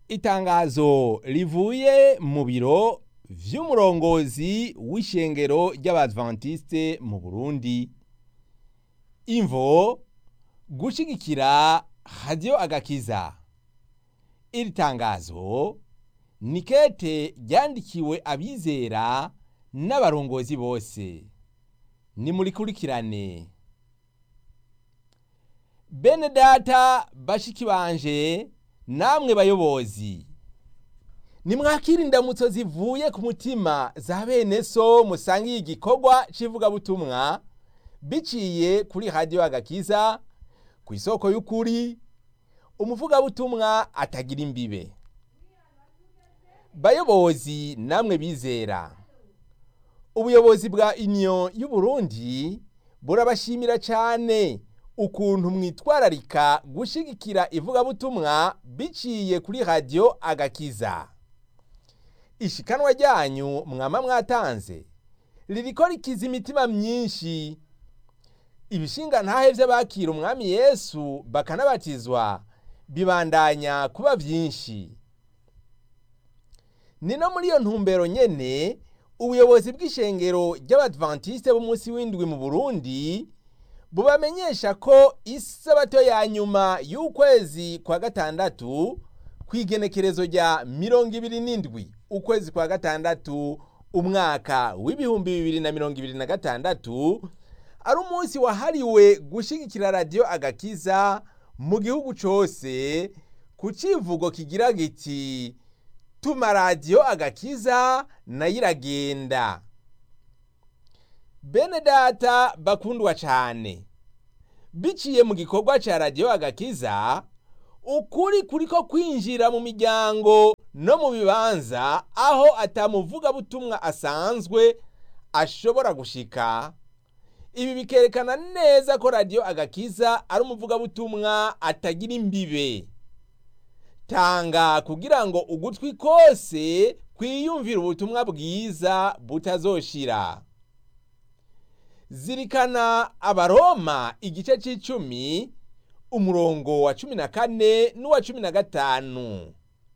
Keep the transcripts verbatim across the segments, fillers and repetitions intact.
Itangazo rivuye mu biro vy'umurongozi w'ishengero ry'Abadventiste mu Burundi. Imvo: gushigikira Radio Agakiza. Iri tangazo ni kete ryandikiwe abizera n'abarongozi bose. Nimurikurikirane. Bene data bashiki banje, namwe bayobozi, nimwakira indamutso zivuye ku mutima za bene so musangiye igikorwa c'ivugabutumwa biciye kuri Radio Agakiza, ku isoko y'ukuri, umuvugabutumwa atagira imbibe. Bayobozi namwe bizera, ubuyobozi bwa Union y'u Burundi burabashimira cyane ukuntu mwitwararika gushigikira ivugabutumwa biciye kuri Radio Agakiza. Ishikanwa ryanyu mwama mwatanze ririko rikiza imitima myinshi. Ibishinga ntahe vy'abakira umwami Yesu bakanabatizwa bibandanya kuba vyinshi. Nino muri iyo ntumbero nyene ubuyobozi bw'ishengero ry'Abadventiste b'umunsi w'indwi mu Burundi bubamenyesha ko isabato ya nyuma y'ukwezi kwa gatandatu kw'igenekerezo rya mirongo ibiri n'indwi ukwezi kwa gatandatu umwaka w'ibihumbi bibiri na mirongo ibiri na gatandatu ari umunsi wahariwe gushigikira Radio Agakiza mu gihugu cose, ku civugo kigira giti tuma Radio Agakiza nayo iragenda. Bene data bakundwa cane, biciye mu gikorwa ca Radio Agakiza, ukuri kuriko kwinjira mu miryango no mu bibanza aho atamuvuga butumwa asanzwe ashobora gushika. Ibi bikerekana neza ko Radio Agakiza ari umuvuga butumwa atagira imbibe. Tanga kugira ngo ugutwi kose kwiyumvira ubutumwa bwiza butazoshira. Zirikana Abaroma igice c'icumi umurongo wa cumi na kane n'uwa cumi na gatanu.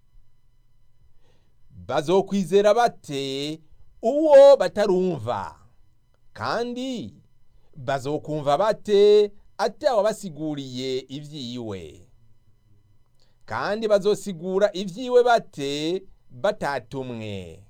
Bazokwizera bate uwo batarumva? Kandi bazokumva bate atawe basiguriye ivyiwe? Kandi bazosigura ivyiwe bate batatumwe?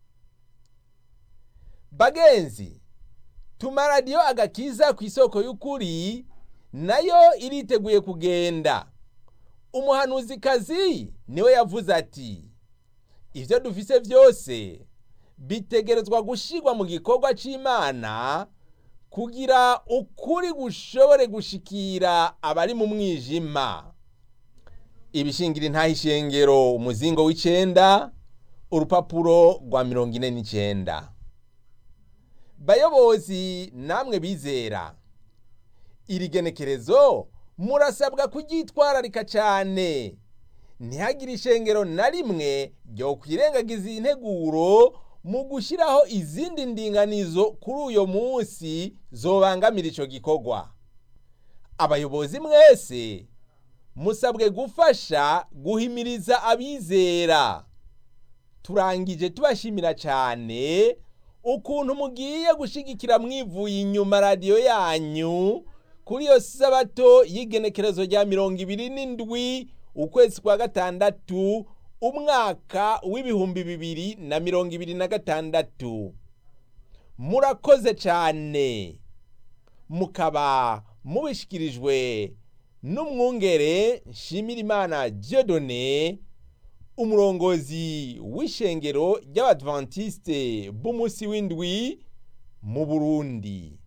Bagenzi, tuma Radio Agakiza ku isoko y'ukuri nayo iriteguye kugenda. Umuhanuzikazi niwe yavuze ati, ivyo dufise vyose bitegerezwa gushirwa mu gikorwa c'Imana kugira ukuri gushobore gushikira abari mu mwijima. Ibishingira intahe ishengero umuzingo w'icenda urupapuro rwa mirongo ine n'icenda. Bayobozi namwe bizera, iri genekerezo murasabwa kuryitwararika cane. Ntihagire ishengero na rimwe ryo kwirengagiza integuro mu gushiraho izindi ndinganizo kuri uyo munsi zobangamira ico gikorwa. Abayobozi mwese musabwe gufasha guhimiriza abizera. Turangije tubashimira cane ukuntu mugiye gushigikira mwivuye inyuma radio yanyu kuri iyo sabato y'igenekerezo rya mirongo ibiri n'indwi ukwezi kwa gatandatu umwaka w'ibihumbi bibiri na mirongo ibiri na gatandatu. Murakoze cane, mukaba mubishikirijwe n'umwungere Nshimirimana Dieudonné, umurongozi w'ishengero ry'Abadventiste b'umunsi w'indwi mu Burundi.